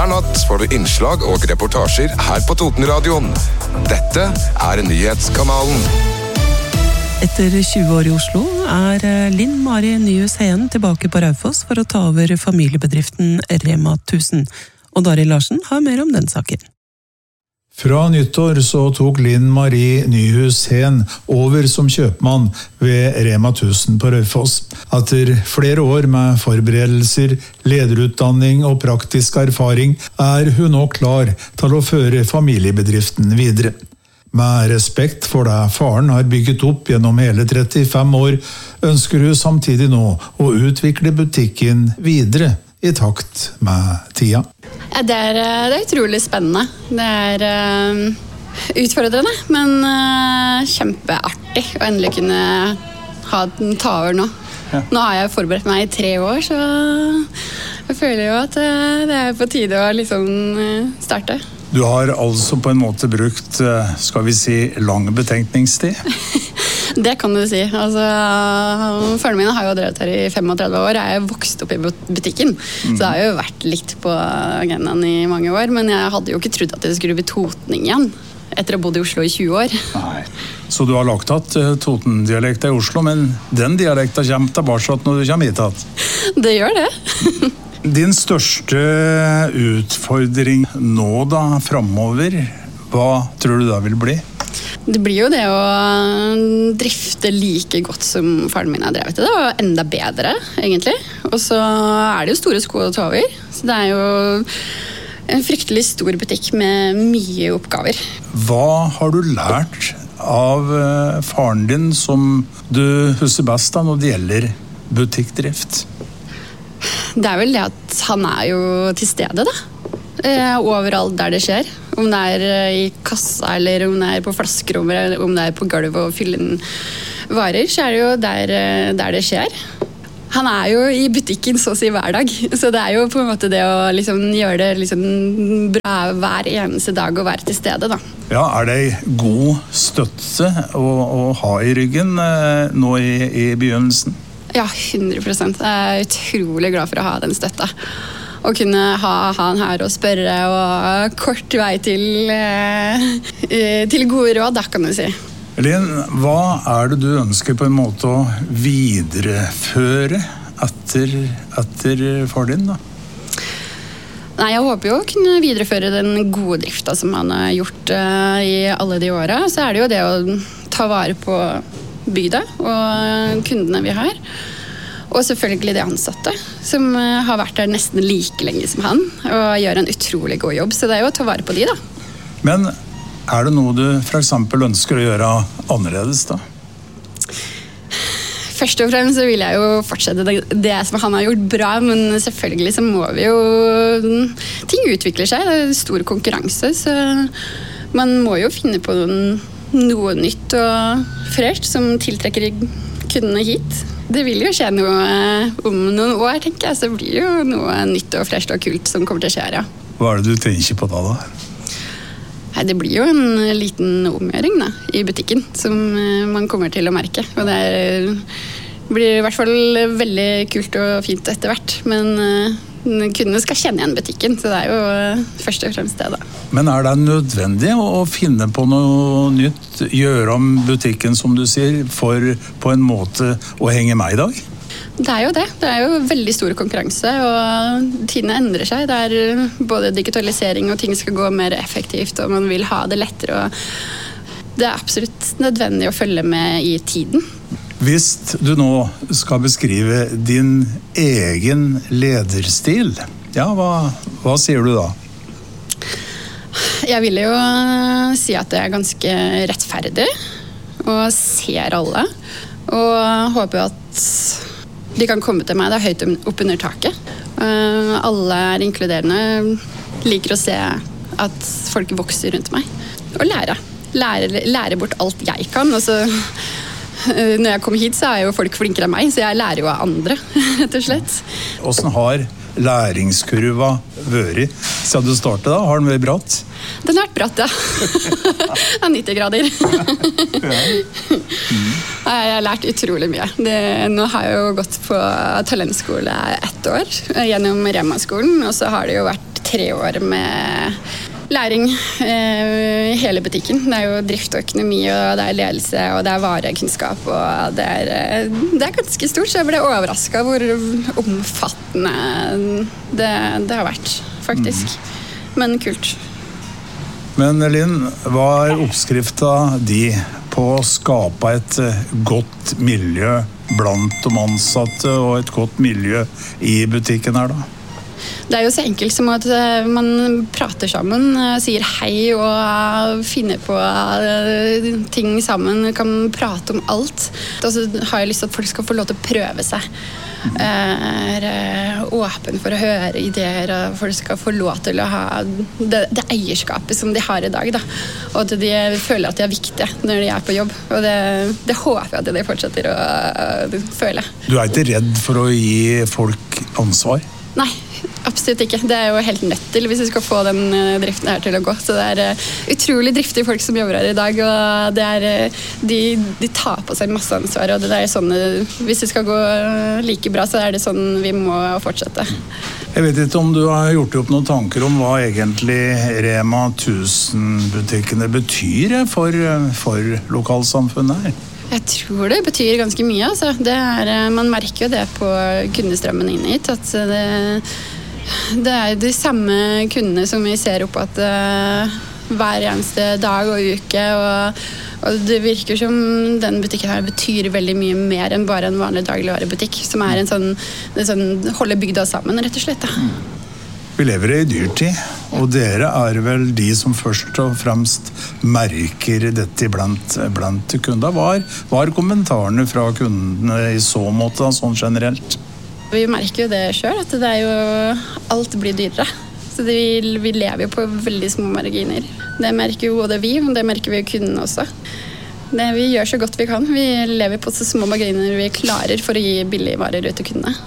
Hver natt får du innslag og reportasjer her på Totenradioen. Dette Nyhetskanalen. Etter 20 år i Oslo Linn Mari Nyhus Heen tilbake på Raufoss for å ta over familiebedriften Rema 1000. Og Dari Larsen har mer om den saken. Fra nyttår så tok Linn Mari Nyhus Heen over som kjøpmann ved Rema 1000 på Raufoss. Etter flere år med forberedelser, lederutdanning og praktisk erfaring hun nå klar til å føre familiebedriften videre. Med respekt for det faren har bygget opp gjennom hele 35 år, ønsker hun samtidig nå å utvikle butikken videre i takt med tida. Ja, det er utrolig spennende. Det utfordrende, men kjempeartig å endelig kunne ta over nå. Ja. Nå har jeg forberedt meg i 3 år, så jeg føler jo at det på tide å liksom starte. Du har altså på en måte brukt, skal vi si, lang betenkningstid? Det kan du si. Altså, følgene mine har jo drevet her i 35 år. Jeg har vokst opp i butikken, så det har jo vært litt på agendaen i mange år. Men jeg hadde jo ikke trodd at det skulle bli totning igjen, etter å ha bodd i Oslo i 20 år. Nei. Så du har lagt hatt Toten-dialekta i Oslo, men den dialekta kommer tilbake når du kommer hit hatt? Det gjør det. Din største utfordring nå da, fremover, hva tror du da vil bli? Det blir jo det å drifte like godt som faren min har drevet det, og enda bedre, egentlig. Og så det jo store sko å ta over, så det jo en fryktelig stor butikk med mye oppgaver. Hva har du lært av faren din som du husker best da når det gjelder butikkdrift? Det vel det at han jo til stede da. Overalt der det skjer. Om det i kassa, eller om det på flaskerommet, eller om det på gulvet og fylle inn varer, så det jo der det skjer. Han jo i butikken så å si hver dag, så det jo på en måte det å liksom gjøre det liksom bra hver eneste dag og være til stede da. Ja, det god støtte å ha i ryggen nå i begynnelsen? Ja, 100%. Jeg utrolig glad for å ha den støtta. Å kunne ha han her og spørre, og kort vei til gode råd, da kan du si. Linn, hva det du ønsker på en måte å videreføre etter far din da? Nei, jeg håper jo å kunne videreføre den gode drifta som han har gjort i alle de årene. Så det jo det å ta vare på bygda og kundene vi har. Og selvfølgelig de ansatte, som har vært der nesten like lenge som han, og gjør en utrolig god jobb. Så det jo å ta vare på de da. Men det noe du for eksempel ønsker å gjøre annerledes da? Først og fremst så vil jeg jo fortsette det som han har gjort bra, men selvfølgelig så må vi jo... Ting utvikler seg, det stor konkurranse, så man må jo finne på noe nytt og fresh som tiltrekker kundene hit. Det vil jo skje noe om noen år, tenker jeg, så blir jo noe nytt og fresh og kult som kommer til å skje, ja. Hva det du tenker på da? Nei, det blir jo en liten omgjøring da, i butikken, som man kommer til å merke. Og det blir i hvert fall veldig kult og fint etter hvert, men kundene skal kjenne igjen butikken, så det jo først og fremst det da. Men det nødvendig å finne på noe nytt, gjøre om butikken som du sier, for på en måte å henge med i dag? Det jo det. Det jo veldig stor konkurranse, og tidene endrer seg. Det både digitalisering og ting skal gå mer effektivt, og man vil ha det lettere. Og det absolutt nødvendig å følge med i tiden. Hvis du nå skal beskrive din egen lederstil, ja, hva sier du da? Jeg vil jo si at det ganske rettferdig, og ser alle, og håper at de kan komme til meg, det høyt opp under taket. Alle inkluderende, liker å se at folk vokser rundt meg, og lære bort alt jeg kan, og så... Når jeg kommer hit så jo folk flinkere enn meg, så jeg lærer jo av andre, rett og slett. Hvordan har læringskurva vært siden du startet da? Har den vært bratt? Den har vært bratt, ja. 90 grader. Jeg har lært utrolig mye. Nå har jeg jo gått på talentskole 1 år gjennom Rema-skolen, og så har det jo vært 3 år med læring i hele butikken. Det jo drift og økonomi, og det ledelse, og det varekunnskap, og det er ganske stort, så jeg ble overrasket hvor omfattende det har vært, faktisk. Men kult. Men Linn, hva oppskrifta di på å skape et godt miljø blant de ansatte og et godt miljø i butikken her da? Det jo så enkelt som at man prater sammen, sier hei og finner på ting sammen, kan prate om alt. Og så har jeg lyst til at folk skal få lov til å prøve seg. Åpen for å høre ideer, og folk skal få lov til å ha det eierskapet som de har i dag, da. Og at de føler at de viktige når de på jobb, og det håper jeg at de fortsetter å føle. Du ikke redd for å gi folk ansvar? Nei, absolutt ikke. Det jo helt nødt til hvis vi skal få den driften her til å gå. Så det utrolig driftige folk som jobber her i dag, og de tar på seg masse ansvar, og det sånn, hvis det skal gå like bra, så det sånn vi må fortsette. Jeg vet ikke om du har gjort opp noen tanker om hva egentlig Rema 1000-butikkene betyr for lokalsamfunnet her? Jeg tror det betyr ganske mye. Altså. Man merker jo det på kundestrømmen inn hit, at det de samme kundene som vi ser opp at hver eneste dag og uke, og det virker som den butikken her betyr veldig mye mer enn bare en vanlig dagligvarebutikk, som en sånn holder bygda sammen, rett og slett. Da. Vi lever i dyrtid, og dere vel de som først og fremst merker dette blant kunder. Hva kommentarene fra kundene i så måte, sånn generelt? Vi merker jo det selv, at det jo alt blir dyrere. Så vi lever jo på veldig små marginer. Det merker jo både vi, og det merker vi jo kundene også. Vi gjør så godt vi kan. Vi lever på så små marginer vi klarer for å gi billige varer ut til kundene.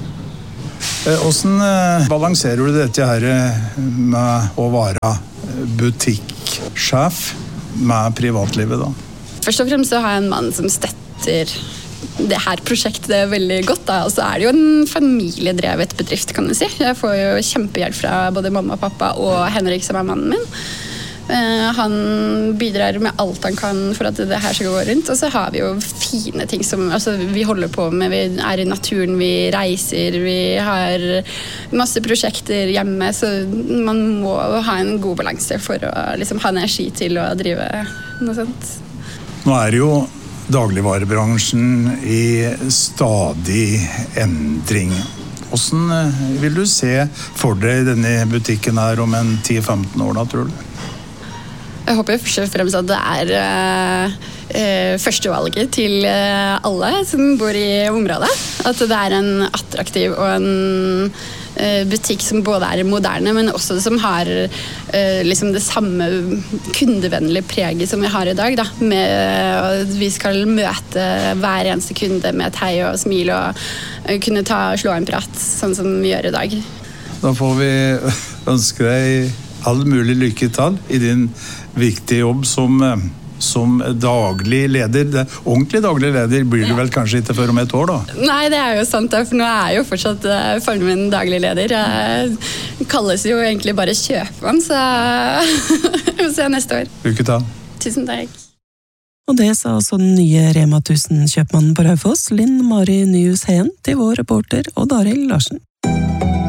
Hvordan balanserer du dette her med å være butikksjef med privatlivet da? Først og fremst så har jeg en mann som støtter det her prosjektet veldig godt. Da. Og så det jo en familiedrevet bedrift, kan jeg si. Jeg får jo kjempehjelp fra både mamma og pappa og Henrik, som mannen min. Han bidrar med alt han kan for at det her skal gå rundt, og så har vi jo fine ting som vi holder på med. Vi i naturen, vi reiser, vi har masse prosjekter hjemme, så man må ha en god balanse for å ha energi til å drive noe sånt. Nå det jo dagligvarebransjen i stadig endring. Hvordan vil du se for deg denne butikken her om 10-15 år da, tror du? Jeg håper først og fremst at det førstevalget til alle som bor i området. At det en attraktiv og en butikk som både moderne, men også som har det samme kundevennlige preget som vi har i dag. Da. Med vi skal møte hver eneste kunde med et hei og smil og kunne slå en prat, sånn som vi gjør i dag. Da får vi ønske deg all mulig lykke til i din viktige jobb som daglig leder. Ordentlig daglig leder blir du vel kanskje ikke før om et år da? Nei, det jo sant, for nå jo fortsatt faren min daglig leder. Jeg kalles jo egentlig bare kjøpmann, så vi får se neste år. Lykke til. Tusen takk. Og det sa altså den nye Rema 1000-kjøpmannen på Raufoss, Linn Mari Nyhus Heen, til vår reporter Odd Arild Larsen.